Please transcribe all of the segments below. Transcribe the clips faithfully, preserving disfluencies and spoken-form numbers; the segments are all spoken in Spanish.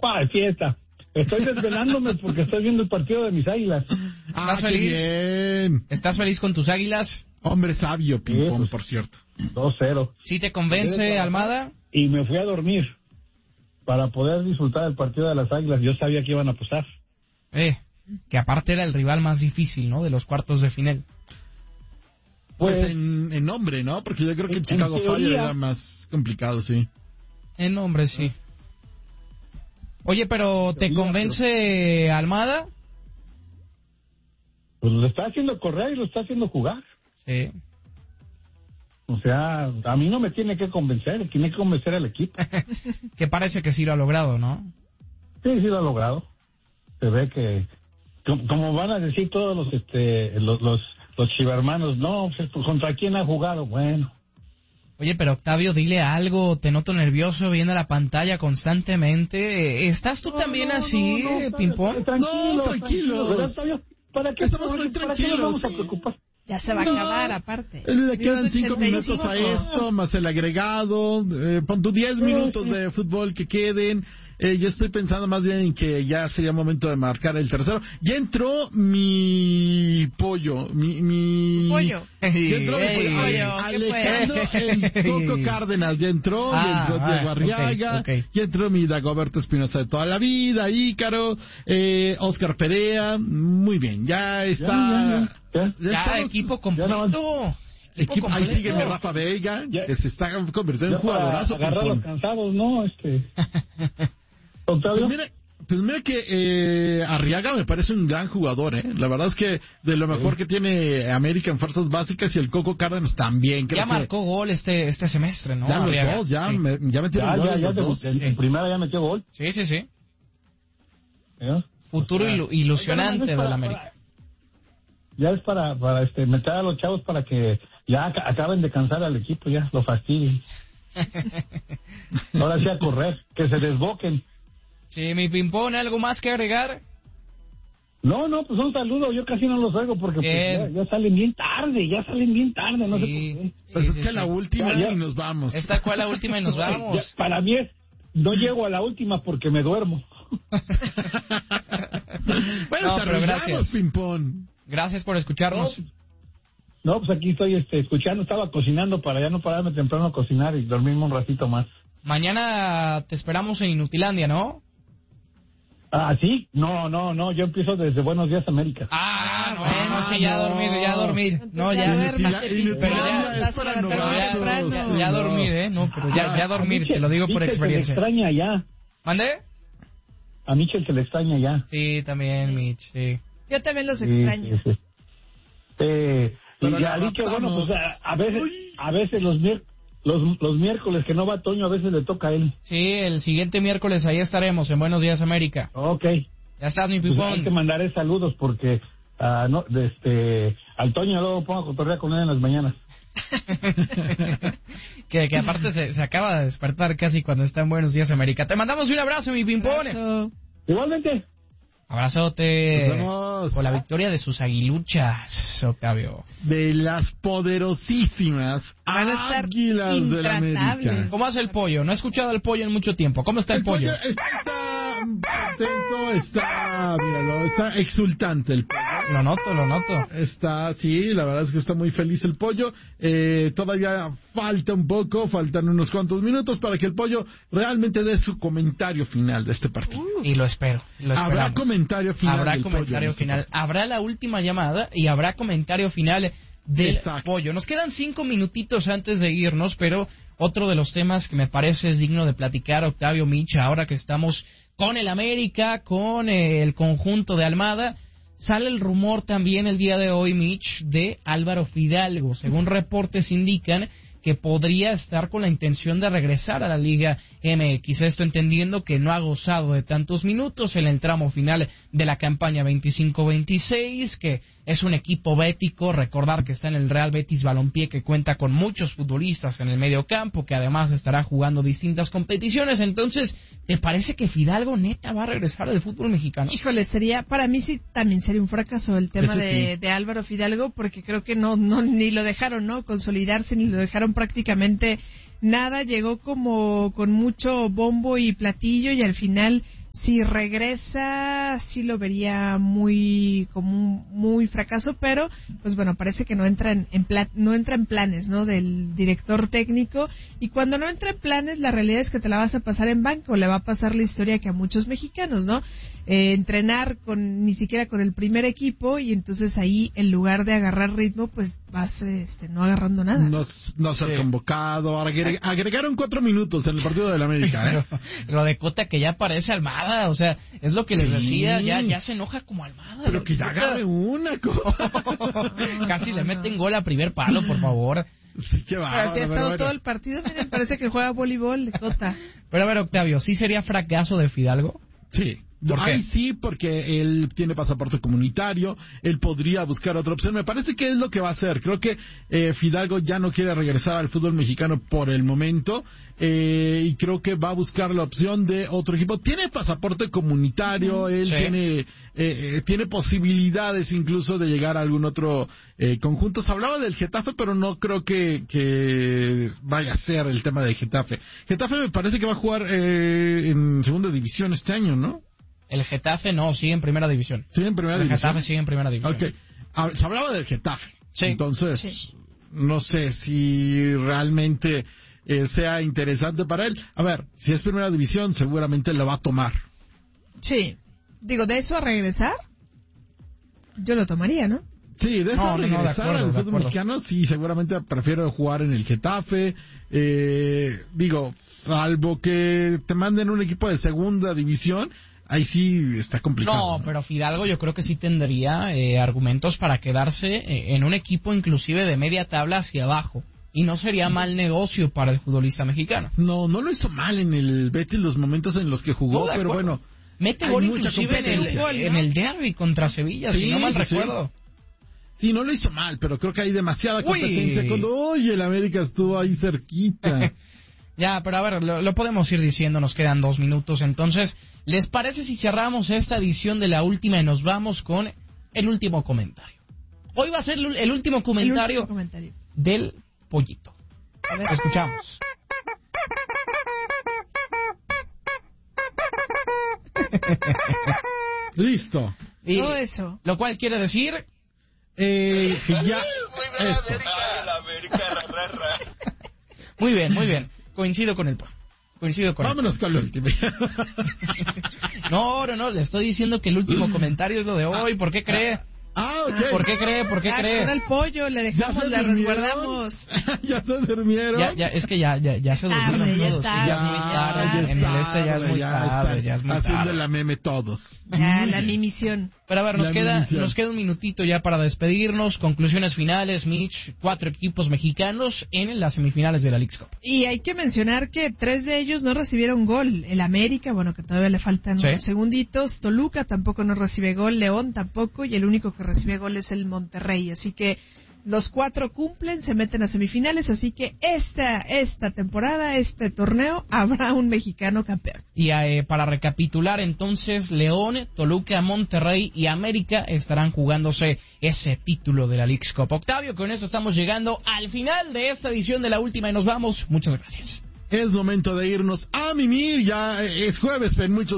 ¡Pah, fiesta! Estoy desvelándome porque estoy viendo el partido de mis Águilas. ¿Estás feliz? Bien. ¿Estás feliz con tus Águilas? Hombre sabio, Pimpón, pues, por cierto. dos cero. ¿Sí te convence, Almada? Y me fui a dormir para poder disfrutar del partido de las Águilas. Yo sabía que iban a pasar. Eh, que aparte era el rival más difícil, ¿no? De los cuartos de final. Pues, pues en, en nombre, ¿no? Porque yo creo que el Chicago Fire era más complicado, sí. En nombre, sí. Oye, pero ¿te convence Almada? Pues lo está haciendo correr y lo está haciendo jugar. Sí. O sea, a mí no me tiene que convencer, tiene que convencer al equipo. Que parece que sí lo ha logrado, ¿no? Sí, sí lo ha logrado. Se ve que, como, como van a decir todos los este los los, los chivermanos, no, pues, ¿contra quién ha jugado? Bueno. Oye, pero Octavio, dile algo, te noto nervioso viendo la pantalla constantemente. ¿Estás tú no, también no, así, no, no, Pimpón? Tranquilo, no, tranquilo. tranquilo. ¿Para qué estamos muy ¿para tranquilos? qué nos vamos a preocupar? Ya se va a acabar, aparte. Le quedan cinco minutos a esto, más el agregado. Eh, pon tu diez minutos de fútbol que queden. Eh, yo estoy pensando más bien en que ya sería momento de marcar el tercero. Ya entró mi pollo. Mi, mi... pollo. Ya entró mi pollo. Ey, Alejandro el Coco Cárdenas. Ya entró. Ah, ya entró Diego ah, Arriaga. Okay, okay. Ya entró mi Dagoberto Espinosa de toda la vida. Ícaro. Eh, Oscar Perea. Muy bien. Ya está. Ya, ya, ya. Ya, ya estamos, equipo completo. Ya Equipo, ahí sigue mi Rafa Vega, ya, que se está convirtiendo en un jugadorazo. Agarrar los cansados, ¿no? Este... Octavio. Pues mira, pues mira que eh, Arriaga me parece un gran jugador, ¿eh? La verdad es que de lo mejor sí. que tiene América en fuerzas básicas, y el Coco Cárdenas también. Creo ya que marcó gol este este semestre, ¿no? Ya Arriaga. los dos, ya, sí. me, ya metieron ya, gol ya, los ya dos. En, sí. en primera ya metió gol. Sí, sí, sí. ¿Eh? Futuro o sea, ilusionante de la América. Para, ya es para, para este, meter a los chavos para que ya acaben de cansar al equipo, ya lo fastidien. Ahora sí a correr, que se desboquen. Sí, mi Pimpón, ¿algo más que agregar? No, no, pues un saludo, yo casi no los oigo porque pues, ya, ya salen bien tarde, ya salen bien tarde, sí, no sé por qué. Pues sí, es sí, que sí. la última ya, ya. y nos vamos. Esta fue la última y nos vamos. Ya, para mí es, no llego a la última porque me duermo. Bueno, no, pero gracias. Pimpón. Gracias por escucharnos. No, no, pues aquí estoy este, escuchando, estaba cocinando para ya no pararme temprano a cocinar y dormirme un ratito más. Mañana te esperamos en Inutilandia, ¿no? Ah, ¿sí? No, no, no, yo empiezo desde Buenos Días América. Ah, bueno, sí, ya dormir, ya dormir. No, ya, ya, ya dormir, ¿eh? No, pero ya, ya dormir, te lo digo por experiencia. Se le extraña ya. ¿Mande? A Michel se le extraña ya. Sí, también, Mitch, sí. Yo también los extraño. Sí, sí, sí. Eh, y ya dicho, bueno, pues a, a veces, a veces los miércoles. Los, los miércoles que no va Toño, a veces le toca a él. Sí, el siguiente miércoles ahí estaremos en Buenos Días América. Ok. Ya estás, mi Pipón. Pues hay que mandaré saludos porque uh, no, de este, al Toño luego pongo a cotorrear con él en las mañanas. que, que aparte se, se acaba de despertar casi cuando está en Buenos Días América. Te mandamos un abrazo, mi Pimpón. Igualmente. Abrazote. Con la victoria de sus aguiluchas, Octavio. De las poderosísimas Águilas de la América. ¿Cómo hace el pollo? No he escuchado al pollo en mucho tiempo. ¿Cómo está el, el pollo? pollo? Está contento, está, míralo, está exultante el pollo. Lo noto, lo noto. Está, sí, la verdad es que está muy feliz el pollo. Eh, todavía falta un poco, faltan unos cuantos minutos para que el pollo realmente dé su comentario final de este partido. Uh, y lo espero. Lo Habrá comentario final. Habrá del comentario pollo final. Este habrá la última llamada y habrá comentario final del Exacto. pollo. Nos quedan cinco minutitos antes de irnos, pero otro de los temas que me parece es digno de platicar, Octavio, Micha, ahora que estamos con el América, con eh, el conjunto de Almada. Sale el rumor también el día de hoy, Mitch, de Álvaro Fidalgo. Según reportes indican que podría estar con la intención de regresar a la Liga M X. Esto entendiendo que no ha gozado de tantos minutos en el tramo final de la campaña veinticinco veintiséis, que es un equipo bético. Recordar que está en el Real Betis Balompié, que cuenta con muchos futbolistas en el medio campo, que además estará jugando distintas competiciones. Entonces, ¿te parece que Fidalgo neta va a regresar al fútbol mexicano? Híjole, sería, para mí sí también sería un fracaso el tema de, de Álvaro Fidalgo, porque creo que no, no, ni lo dejaron, ¿no? Consolidarse, ni lo dejaron prácticamente nada. Llegó como con mucho bombo y platillo y al final si regresa, sí lo vería muy como un muy fracaso, pero pues bueno, parece que no entra en, en pla, no entra en planes, ¿no? Del director técnico, y cuando no entra en planes, la realidad es que te la vas a pasar en banco, le va a pasar la historia que a muchos mexicanos, ¿no? Eh, entrenar con ni siquiera con el primer equipo, y entonces ahí en lugar de agarrar ritmo, pues vas este, no agarrando nada. No, no ser sí. convocado, agre, agregaron cuatro minutos en el partido de la América, ¿eh? Pero, lo de Cota que ya parece Almada, o sea, es lo que les sí. decía, ya ya se enoja como Almada. Pero que ya agarre una cosa. Casi le meten gol a primer palo, por favor. Sí, qué va, pero así ha estado bueno. todo el partido, miren, parece que juega voleibol, Cota. Pero a ver, Octavio, ¿sí sería fracaso de Fidalgo? Sí. Ahí sí, porque él tiene pasaporte comunitario, él podría buscar otra opción. Me parece que es lo que va a hacer. Creo que eh, Fidalgo ya no quiere regresar al fútbol mexicano por el momento, eh, y creo que va a buscar la opción de otro equipo. Tiene pasaporte comunitario, él sí. tiene eh, eh, tiene posibilidades incluso de llegar a algún otro eh, conjunto. Se hablaba del Getafe, pero no creo que, que vaya a ser el tema del Getafe. Getafe me parece que va a jugar eh, en segunda división este año, ¿no? El Getafe no, sigue en primera división. ¿Sigue en primera el división? El Getafe sigue en primera división. Okay. Se hablaba del Getafe. Sí. Entonces, sí. no sé si realmente eh, sea interesante para él. A ver, si es primera división, seguramente lo va a tomar. Sí. Digo, de eso a regresar, yo lo tomaría, ¿no? Sí, de eso no, a regresar no, de acuerdo, al fútbol mexicano, sí, seguramente prefiero jugar en el Getafe. Eh, digo, salvo que te manden un equipo de segunda división, ahí sí está complicado. No, ¿no? Pero Fidalgo yo creo que sí tendría eh, argumentos para quedarse eh, en un equipo inclusive de media tabla hacia abajo. Y no sería mal negocio para el futbolista mexicano. No, no lo hizo mal en el Betis los momentos en los que jugó, no, pero bueno. Mete gol inclusive en el, gol, ¿no? en el derby contra Sevilla, sí, si no mal sí, recuerdo. Sí. sí, no lo hizo mal, pero creo que hay demasiada competencia. Uy. Cuando, oye, el América estuvo ahí cerquita. Ya, pero a ver, lo, lo podemos ir diciendo, nos quedan dos minutos. Entonces, ¿les parece si cerramos esta edición de la última y nos vamos con el último comentario? Hoy va a ser el último comentario, el último comentario. del pollito. A ver, escuchamos. Listo. Y, Todo eso. Lo cual quiere decir... Eh, que ya... Eso. Muy bien, muy bien. Coincido con el coincido con Vámonos el con el último. No, no, no, le estoy diciendo que el último comentario es lo de hoy. ¿Por qué cree? Ah, ok. ¿Por qué cree? ¿Por qué ah, cree? Con el pollo, le dejamos, le resguardamos. Ya se durmieron. Ya, ya, es que ya, ya, ya se durmieron tarde, todos. Ya, ya es muy tarde. Ya en el este ya es muy ya tarde. Ya es muy haciendo tarde. la meme todos. Ya, la mimisión. Pero a ver, nos La queda, mimisión. nos queda un minutito ya para despedirnos. Conclusiones finales, Mitch. Cuatro equipos mexicanos en las semifinales de la Leagues Cup. Y hay que mencionar que tres de ellos no recibieron gol. El América, bueno, que todavía le faltan ¿Sí? unos segunditos. Toluca tampoco no recibe gol. León tampoco. Y el único que recibe gol es el Monterrey. Así que los cuatro cumplen, se meten a semifinales. Así que esta, esta temporada, este torneo, habrá un mexicano campeón. Y eh, para recapitular, entonces, León, Toluca, Monterrey y América estarán jugándose ese título de la Leagues Cup. Octavio, con eso estamos llegando al final de esta edición de La Última y nos vamos. Muchas gracias. Es momento de irnos a mimir. Ya es jueves en muchos.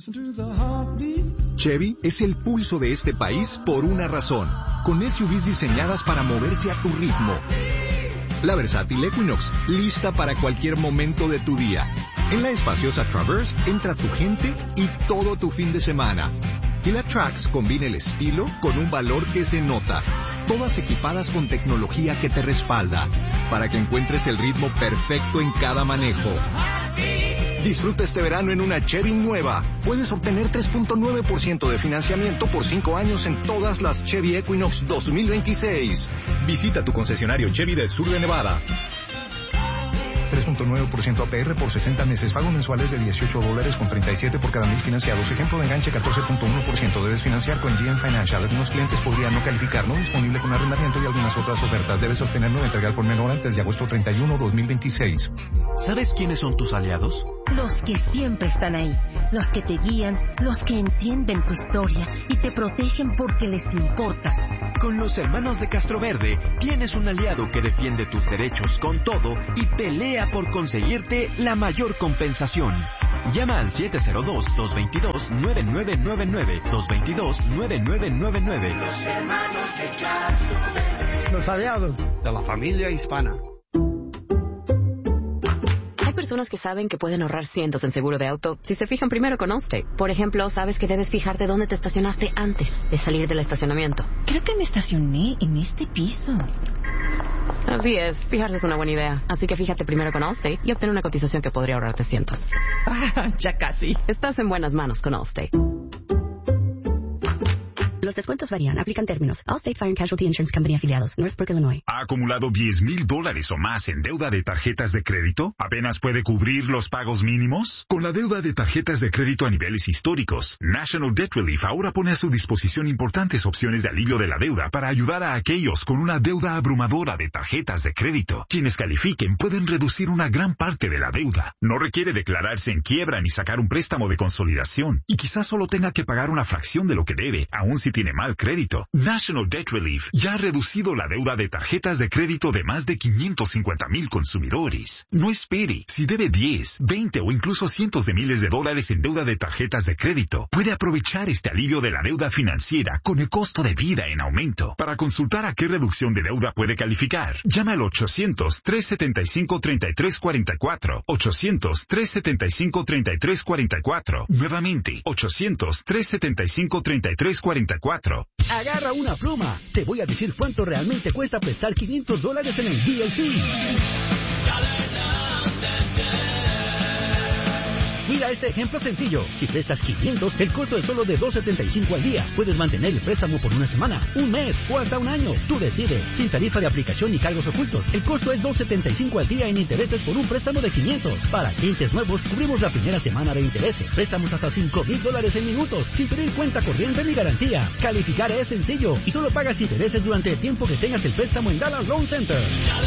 Chevy es el pulso de este país por una razón. Con S U Vs diseñadas para moverse a tu ritmo. La versátil Equinox, lista para cualquier momento de tu día. En la espaciosa Traverse entra tu gente y todo tu fin de semana. Y la Trax combina el estilo con un valor que se nota. Todas equipadas con tecnología que te respalda, para que encuentres el ritmo perfecto en cada manejo. Disfruta este verano en una Chevy nueva. Puedes obtener tres punto nueve por ciento de financiamiento por cinco años en todas las Chevy Equinox dos mil veintiséis. Visita tu concesionario Chevy del sur de Nevada. tres punto nueve por ciento A P R por sesenta meses. Pago mensuales de dieciocho dólares con treinta y siete por cada mil financiados. Ejemplo de enganche catorce punto uno por ciento. Debes financiar con G M Financial. Algunos clientes podrían no calificar. No disponible con arrendamiento y algunas otras ofertas. Debes obtener nueva entrega por menor antes de agosto treinta y uno, dos mil veintiséis. ¿Sabes quiénes son tus aliados? Los que siempre están ahí, los que te guían, los que entienden tu historia y te protegen porque les importas. Con los hermanos de Castroverde tienes un aliado que defiende tus derechos con todo y pelea por conseguirte la mayor compensación. Llama al siete cero dos, dos dos dos, nueve nueve nueve nueve, dos dos dos, nueve nueve nueve nueve. Los hermanos de Castro Verde. Los aliados de la familia hispana. Hay personas que saben que pueden ahorrar cientos en seguro de auto si se fijan primero con Allstate. Por ejemplo, sabes que debes fijarte dónde te estacionaste antes de salir del estacionamiento. Creo que me estacioné en este piso. Así es, fijarse es una buena idea. Así que fíjate primero con Allstate y obtén una cotización que podría ahorrarte cientos. Ya casi. Estás en buenas manos con Allstate. Los descuentos varían. Aplican términos. Allstate Fire and Casualty Insurance Company afiliados. Northbrook, Illinois. ¿Ha acumulado diez mil dólares o más en deuda de tarjetas de crédito? ¿Apenas puede cubrir los pagos mínimos? Con la deuda de tarjetas de crédito a niveles históricos, National Debt Relief ahora pone a su disposición importantes opciones de alivio de la deuda para ayudar a aquellos con una deuda abrumadora de tarjetas de crédito. Quienes califiquen pueden reducir una gran parte de la deuda. No requiere declararse en quiebra ni sacar un préstamo de consolidación. Y quizás solo tenga que pagar una fracción de lo que debe, aun si tiene mal crédito. National Debt Relief ya ha reducido la deuda de tarjetas de crédito de más de quinientos cincuenta mil consumidores. No espere. Si debe diez, veinte o incluso cientos de miles de dólares en deuda de tarjetas de crédito, puede aprovechar este alivio de la deuda financiera con el costo de vida en aumento. Para consultar a qué reducción de deuda puede calificar, llama al ochocientos, tres setenta y cinco, treinta y tres cuarenta y cuatro. ochocientos, tres setenta y cinco, treinta y tres cuarenta y cuatro. Nuevamente, ochocientos, tres setenta y cinco, treinta y tres cuarenta y cuatro. Agarra una pluma. Te voy a decir cuánto realmente cuesta prestar quinientos dólares en el D L C. Mira este ejemplo sencillo. Si prestas quinientos, el costo es solo de dos setenta y cinco al día. Puedes mantener el préstamo por una semana, un mes o hasta un año. Tú decides. Sin tarifa de aplicación ni cargos ocultos. El costo es dos setenta y cinco al día en intereses por un préstamo de quinientos. Para clientes nuevos, cubrimos la primera semana de intereses. Préstamos hasta cinco mil dólares en minutos, sin pedir cuenta corriente ni garantía. Calificar es sencillo y solo pagas intereses durante el tiempo que tengas el préstamo en Dallas Loan Center.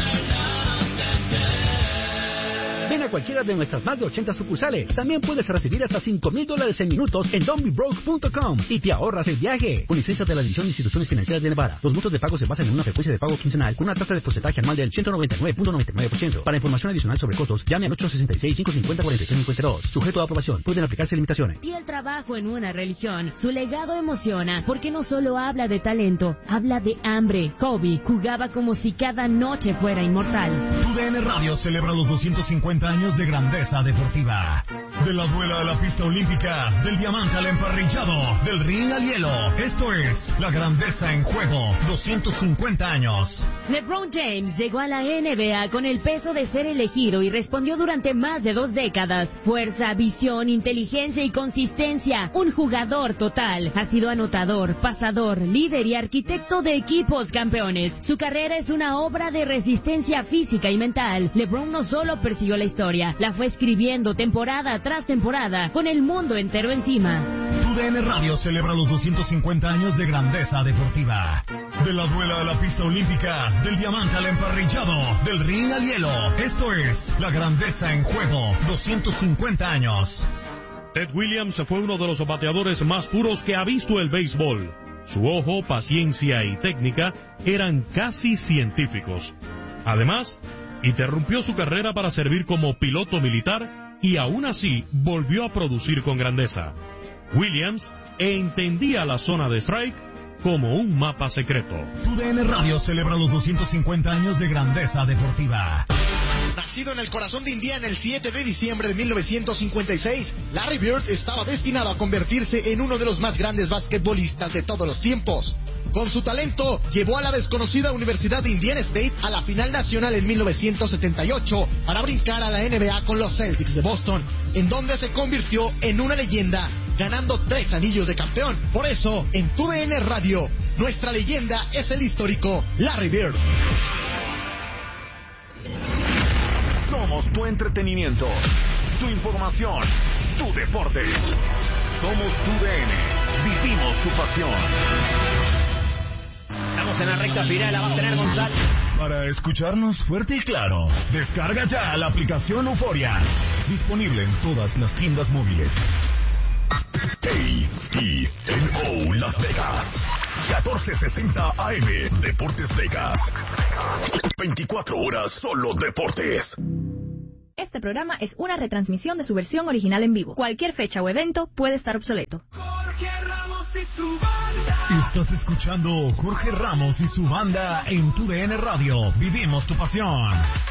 Ven a cualquiera de nuestras más de ochenta sucursales. También puedes recibir hasta cinco mil dólares en minutos en don't be broke punto com y te ahorras el viaje. Con licencia de la División de Instituciones Financieras de Nevada. Los montos de pago se basan en una frecuencia de pago quincenal con una tasa de porcentaje anual del ciento noventa y nueve punto noventa y nueve por ciento. Para información adicional sobre costos, llame al ocho sesenta y seis, cinco cincuenta, cuarenta y tres cincuenta y dos. Sujeto a aprobación. Pueden aplicarse limitaciones. Y el trabajo en una religión. Su legado emociona porque no solo habla de talento, habla de hambre. Kobe jugaba como si cada noche fuera inmortal. Tu D N Radio celebra los doscientos cincuenta años de grandeza deportiva. De la duela a la pista olímpica, del diamante al emparrillado, del ring al hielo. Esto es la grandeza en juego. doscientos cincuenta años. LeBron James llegó a la N B A con el peso de ser elegido y respondió durante más de dos décadas. Fuerza, visión, inteligencia y consistencia. Un jugador total. Ha sido anotador, pasador, líder y arquitecto de equipos campeones. Su carrera es una obra de resistencia física y mental. LeBron no solo persiguió la historia, la fue escribiendo temporada tras temporada, con el mundo entero encima. Tu D N Radio celebra los doscientos cincuenta años de grandeza deportiva. De la duela a la pista olímpica, del diamante al emparrillado, del ring al hielo. Esto es la grandeza en juego. doscientos cincuenta años. Ted Williams fue uno de los bateadores más puros que ha visto el béisbol. Su ojo, paciencia y técnica eran casi científicos. Además, interrumpió su carrera para servir como piloto militar y aún así volvió a producir con grandeza. Williams entendía la zona de strike como un mapa secreto. Tu D N Radio celebra los doscientos cincuenta años de grandeza deportiva. Nacido en el corazón de Indiana el siete de diciembre de mil novecientos cincuenta y seis, Larry Bird estaba destinado a convertirse en uno de los más grandes basquetbolistas de todos los tiempos. Con su talento, llevó a la desconocida Universidad de Indiana State a la final nacional en mil novecientos setenta y ocho para brincar a la N B A con los Celtics de Boston, en donde se convirtió en una leyenda, ganando tres anillos de campeón. Por eso, en tu D N Radio, nuestra leyenda es el histórico Larry Bird. Somos tu entretenimiento, tu información, tu deporte. Somos tu D N. Vivimos tu pasión. Estamos en la recta final, la va a tener González. Para escucharnos fuerte y claro, descarga ya la aplicación Euforia. Disponible en todas las tiendas móviles. A E N O Las Vegas. catorce sesenta A M Deportes Vegas. veinticuatro horas solo deportes. Este este programa es una retransmisión de su versión original en vivo. Cualquier fecha o evento puede estar obsoleto. Jorge Ramos y su banda. Estás escuchando Jorge Ramos y su banda en tu D N Radio. Vivimos tu pasión.